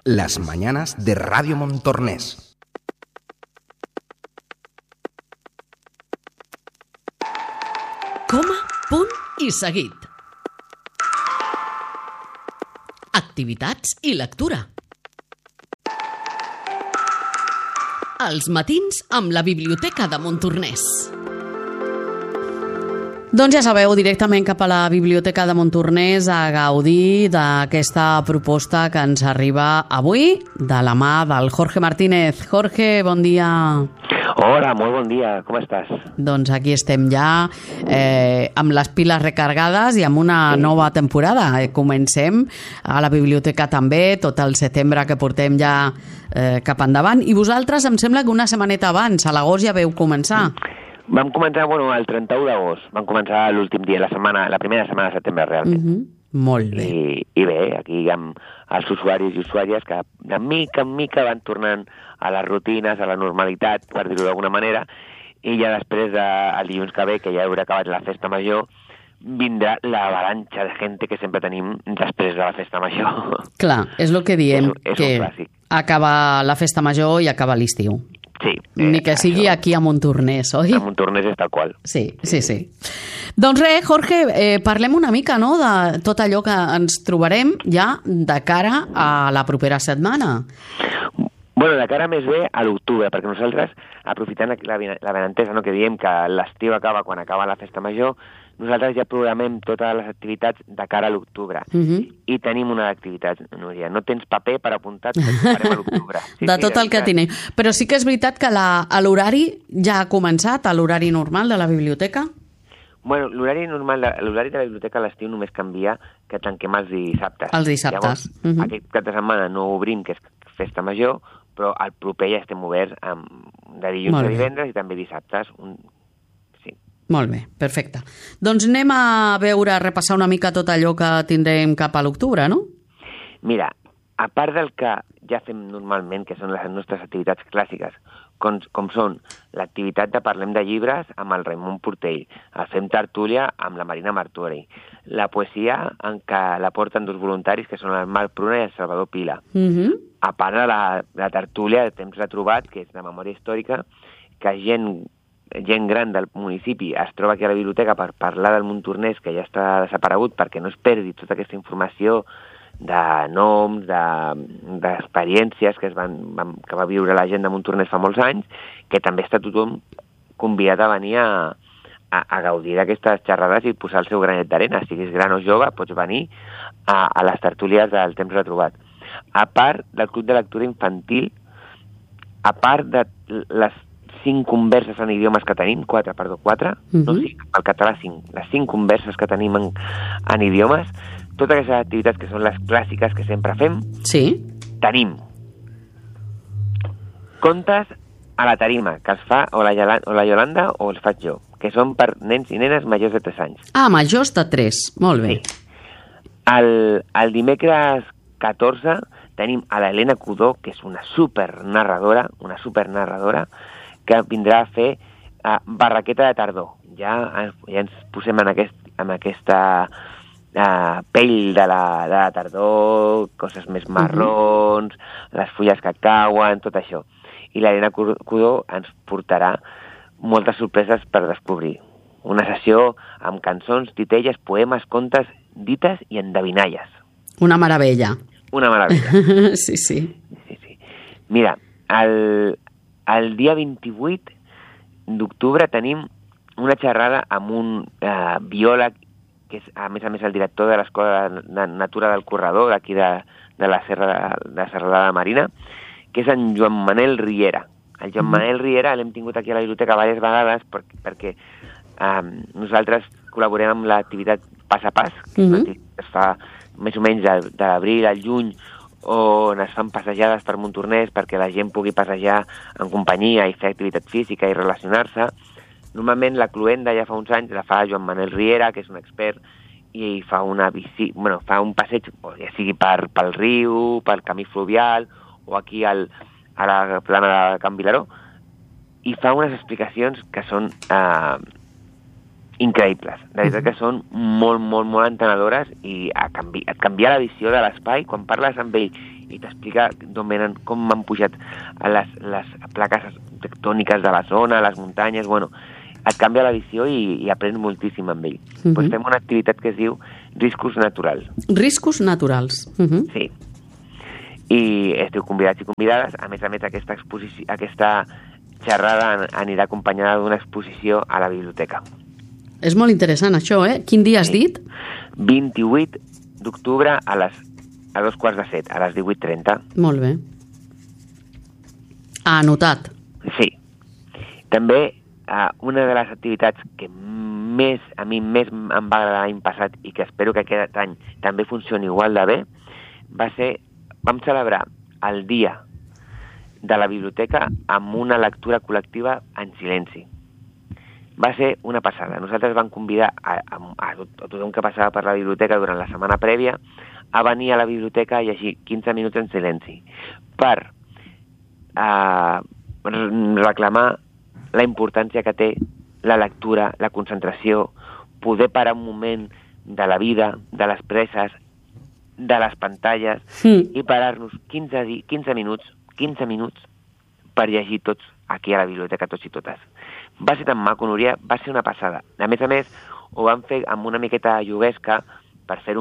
Las mañanas de Radio Montornès. Coma, punt i seguit. Activitats i lectura. Els matins amb la Biblioteca de Montornès. Doncs ja sabeu, directament cap a la Biblioteca de Montornès a gaudir d'aquesta proposta que ens arriba avui de la mà del Jorge Martínez. Jorge, bon dia. Hola, molt bon dia, com estàs? Doncs aquí estem ja amb les piles recargades i amb una nova temporada. Comencem a la biblioteca també, tot el setembre que portem ja cap endavant. I vosaltres, em sembla que una setmaneta abans, a l'agost ja veu començar. Vam començar, el 31 d'agost. Vam començar l'últim dia, la primera setmana de setembre, realment. Molt bé. I bé, aquí hi ha els usuaris i usuàries que de mica en mica van tornant a les rutines, a la normalitat, per dir-ho d'alguna manera, i ja després, el dilluns que ve, que ja haurà acabat la festa major, vindrà l'avalanxa de gent que sempre tenim després de la festa major. Clar, és el que diem, és que un clàssic. Acaba la festa major i acaba l'estiu. Sí. Ni que sigui aquí a Montornès, oi? A Montornès és tal qual. Sí. Doncs res, Jorge, parlem una mica, no?, de tot allò que ens trobarem ja de cara a la propera setmana. De cara més bé a l'octubre, perquè nosaltres, aprofitant la benentesa, no?, que diem que l'estiu acaba quan acaba la festa major, nosaltres ja programem totes les activitats de cara a l'octubre. I tenim una activitat, Núria. No tens paper per apuntar que farem a l'octubre. Tot el que tenim. Però sí que és veritat que l'horari ja ha començat, l'horari normal de la biblioteca? L'horari de la biblioteca a l'estiu només canvia que tanquem els dissabtes. Els dissabtes. Llavors, aquest cap de setmana no obrim, que és festa major, però al proper ja estem oberts de dilluns a divendres i també dissabtes. Molt bé, perfecte. Doncs anem a repassar una mica tot allò que tindrem cap a l'octubre, no? Mira, a part del que ja fem normalment, que són les nostres activitats clàssiques, com són l'activitat de Parlem de Llibres amb el Raimon Portell, el Fem Tertúlia amb la Marina Martorell, la poesia en què la porten dos voluntaris, que són el Marc Pruna i el Salvador Pila. A part de la tertúlia de Temps Retrobat, que és de memòria històrica, que gent gran del municipi es troba aquí a la biblioteca per parlar del Montornès, que ja està desaparegut, perquè no es perdi tota aquesta informació de noms, d'experiències que va viure la gent de Montornès fa molts anys, que també està tothom convidat a venir a gaudir d'aquestes xerrades i posar el seu granet d'arena. Si és gran o jove, pots venir a les tertúlies del Temps Retrobat. A part del Club de Lectura Infantil, a part de les 5 converses en idiomes que tenim, 4, no 5, al català 5, les 5 converses que tenim en idiomes, totes aquestes activitats que són les clàssiques que sempre fem, tenim contes a la tarima, que els fa o la Yolanda o els faig jo, que són per nens i nenes majors de 3 anys. Majors de 3, molt bé. Sí. El dimecres 14 tenim a l'Helena Codó, que és una supernarradora, que vindrà a fer barraqueta de tardor. Ja ens posem en aquesta pell de la tardor, coses més marrons, les fulles que cauen, tot això. I l'Helena Codó ens portarà moltes sorpreses per descobrir. Una sessió amb cançons, titelles, poemes, contes, dites i endevinalles. Una meravella. Sí. Mira, el dia 28 d'octubre tenim una xerrada amb un biòleg, que és a més el director de l'Escola de Natura del Corredor, d'aquí de la Serralada Marina, que és en Joan Manel Riera. El Joan Manel Riera l'hem tingut aquí a la biblioteca diverses vegades perquè nosaltres col·laborem amb l'activitat Pas a Pas, que es fa més o menys de l'abril al juny, on es fan passejades per Montornès perquè la gent pugui passejar en companyia i fer activitat física i relacionar-se. Normalment la cluenda ja fa uns anys la fa Joan Manel Riera, que és un expert, i fa fa un passeig, ja sigui pel riu, pel camí fluvial, o aquí a la plana de Can Vilaró, i fa unes explicacions que són increïbles. De veritat que són molt, molt, molt entenedores i et canvia la visió de l'espai quan parles amb ell i t'explica d'on venen, com han pujat les plaques tectòniques de la zona, les muntanyes, bueno, et canvia la visió i aprens moltíssim amb ell. Doncs fem una activitat que es diu riscos naturals. Riscos naturals. Sí. I esteu convidats i convidades. A més, aquesta xerrada anirà acompanyada d'una exposició a la biblioteca. És molt interessant això, eh? Quin dia has dit? 28 d'octubre a 2:15, a les 18:30. Molt bé. Anotat. Sí. També una de les activitats que a mi més em va agradar l'any passat i que espero que aquest any també funcioni igual de bé, vam celebrar el dia de la biblioteca amb una lectura col·lectiva en silenci. Va ser una passada. Nosaltres vam convidar a tothom que passava per la biblioteca durant la setmana prèvia a venir a la biblioteca a llegir 15 minuts en silenci per reclamar la importància que té la lectura, la concentració, poder parar un moment de la vida, de les presses, de les pantalles i parar-nos 15 minuts per llegir tots aquí a la biblioteca, tots i totes. Va ser tan maco, Núria, va ser una passada. A més, ho vam fer amb una miqueta juguesca per fer-ho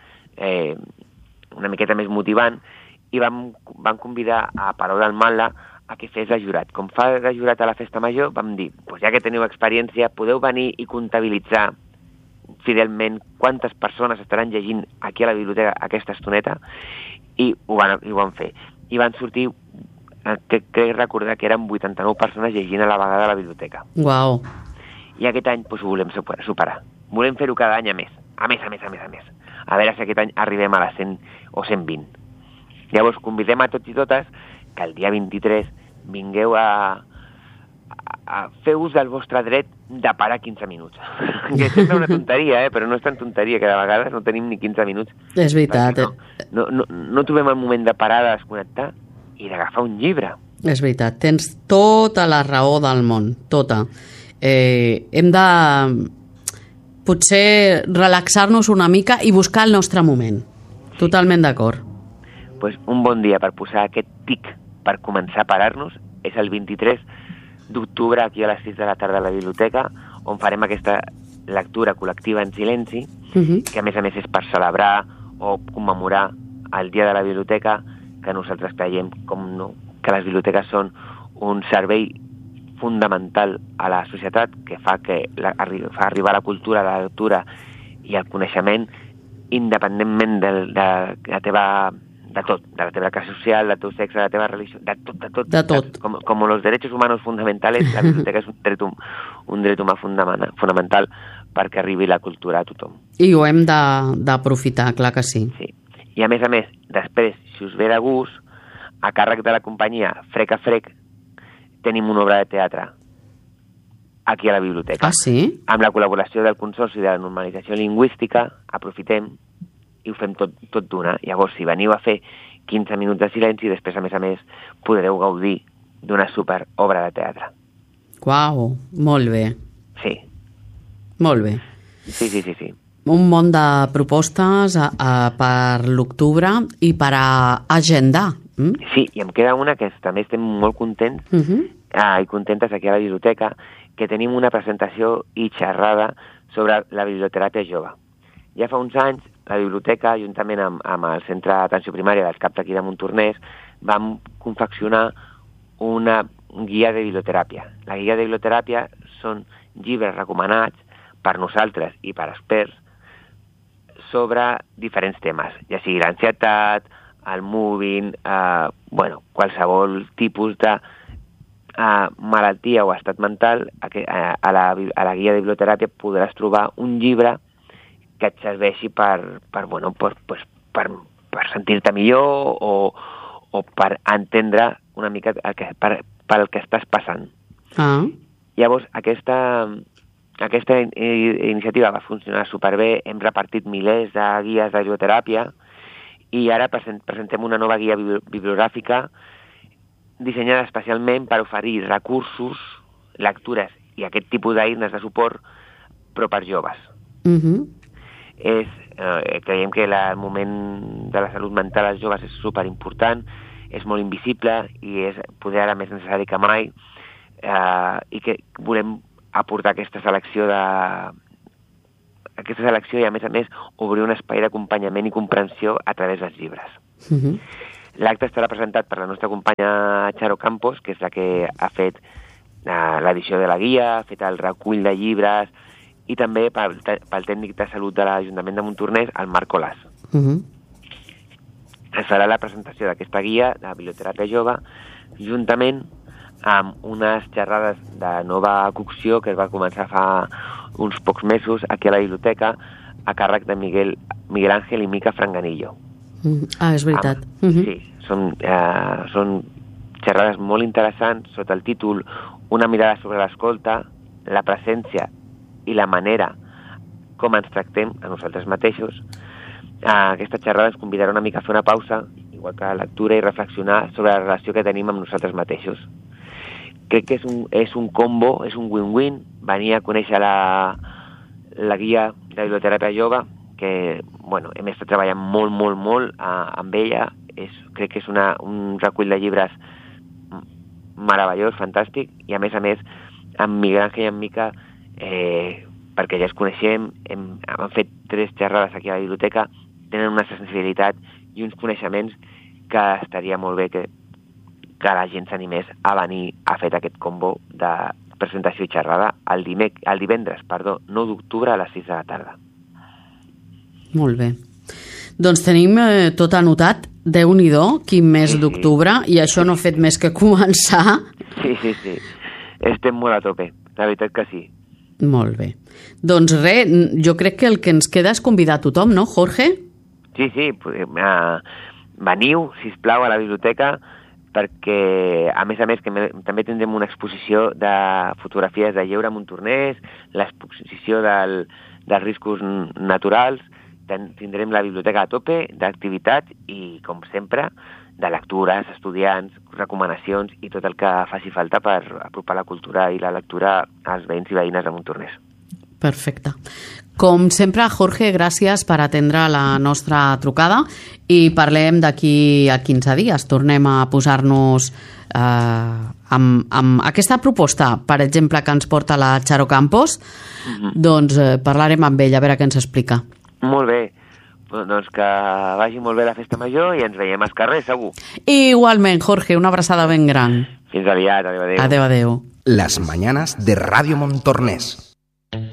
una miqueta més motivant i vam convidar a Palau del Manla a que fes de jurat. Com fa de jurat a la Festa Major, vam dir, ja que teniu experiència, podeu venir i comptabilitzar fidelment quantes persones estaran llegint aquí a la biblioteca aquesta estoneta, i ho van fer. I van sortir, crec recordar que eren 89 persones llegint a la vegada a la biblioteca. Uau. I aquest any ho volem superar. Volem fer-ho cada any a més. A més. A veure si aquest any arribem a les 100 o 120. Llavors, convidem a tots i totes que el dia 23 vingueu a fer ús del vostre dret de parar 15 minuts. Que sembla una tonteria, però no és tan tonteria, que de vegades no tenim ni 15 minuts. És veritat. No trobem el moment de parar, de desconnectar i d'agafar un llibre. És veritat, tens tota la raó del món, tota. Hem de potser relaxar-nos una mica i buscar el nostre moment. Totalment d'acord. Pues un bon dia per posar aquest tic per començar a parar-nos és el 23 d'octubre aquí a les 6 de la tarda a la biblioteca, on farem aquesta lectura col·lectiva en silenci, que a més és per celebrar o commemorar el dia de la biblioteca, que nosaltres creiem, com no, que les biblioteques són un servei fundamental a la societat que fa arribar la cultura, la lectura i el coneixement independentment de tot, de la teva classe social, del teu sexe, de la teva religió, de tot. Com los derechos humanos fundamentales, la biblioteca és un dret humà fonamental perquè arribi la cultura a tothom. I ho hem d'aprofitar, clar que sí. Sí. I a més, després, si us ve de gust, a càrrec de la companyia Frec a Frec, tenim una obra de teatre aquí a la biblioteca. Ah, sí? Amb la col·laboració del Consorci de la Normalització Lingüística, aprofitem i ho fem tot d'una. Llavors, si veniu a fer 15 minuts de silenci, després, a més, podreu gaudir d'una super obra de teatre. Uau, molt bé. Sí. Molt bé. Sí. Un munt de propostes per l'octubre i per agendar. Sí, i em queda una que també estem molt contents i contentes aquí a la biblioteca, que tenim una presentació i xerrada sobre la biblioteràpia jove. Ja fa uns anys, la biblioteca, juntament amb el Centre d'Atenció Primària dels CAP d'aquí de Montornès, vam confeccionar una guia de biblioteràpia. La guia de biblioteràpia són llibres recomanats per nosaltres i per experts sobre diferents temes, ja sigui l'ansietat, el moving, qualsevol tipus de malaltia o estat mental. A la guia de biblioteràpia podràs trobar un llibre que et serveixi per sentir-te millor o per entendre una mica pel que estàs passant. Llavors, aquesta iniciativa va funcionar superbé, hem repartit milers de guies de biblioteràpia i ara presentem una nova guia bibliogràfica dissenyada especialment per oferir recursos, lectures i aquest tipus d'eines de suport però per joves. Creiem que el moment de la salut mental als joves és superimportant, és molt invisible i és poder ara més necessari que mai, i que volem aportar aquesta selecció i, a més, obrir un espai d'acompanyament i comprensió a través dels llibres. L'acte estarà presentat per la nostra companya Charo Campos, que és la que ha fet l'edició de la guia, ha fet el recull de llibres, i també pel tècnic de salut de l'Ajuntament de Montornès, el Marc Colàs. Es farà la presentació d'aquesta guia de biblioteràpia jove, juntament amb unes xerrades de nova cocció que es va començar fa uns pocs mesos aquí a la biblioteca, a càrrec de Miguel Ángel i Mica Franganillo. És veritat. Sí, són xerrades molt interessants sota el títol Una mirada sobre l'escolta, la presència i la manera com ens tractem a nosaltres mateixos. Aquesta xerrada ens convidarà una mica a fer una pausa, igual que la lectura, i reflexionar sobre la relació que tenim amb nosaltres mateixos. Crec que és un combo, és un win-win, venir a conèixer la guia de biblioteràpia jove, que hem estat treballant molt amb ella. Crec que és un recull de llibres meravellós, fantàstic, i a més, amb Miguel Ángel i amb Mica, perquè ja els coneixem, hem fet 3 xerrades aquí a la biblioteca, tenen una sensibilitat i uns coneixements que estaria molt bé que la gent s'animés a venir a fer aquest combo de presentació i xerrada el divendres, 9 d'octubre a les 6 de la tarda. Molt bé. Doncs tenim tot anotat, Déu-n'hi-do, quin mes d'octubre, i això no ha fet més que començar. Sí. Estem molt a tope, la veritat que sí. Molt bé. Doncs res, jo crec que el que ens queda és convidar a tothom, no, Jorge? Sí, veniu, sisplau, a la biblioteca, perquè, a més, que també tindrem una exposició de fotografies de lleure a Montornès, l'exposició dels riscos naturals, tindrem la biblioteca a tope d'activitats i, com sempre, de lectures, estudiants, recomanacions i tot el que faci falta per apropar la cultura i la lectura als veïns i veïnes de Montornès. Perfecte. Com sempre, Jorge, gràcies per atendre la nostra trucada i parlem d'aquí a 15 dies. Tornem a posar-nos amb aquesta proposta, per exemple, que ens porta la Charo Campos, doncs parlarem amb ella, a veure què ens explica. Molt bé. Doncs que vagi molt bé la festa major i ens veiem als carrers, segur. Igualment, Jorge, una abraçada ben gran. Fins aviat, adéu. Adéu. Las mañanas de Radio Montornès.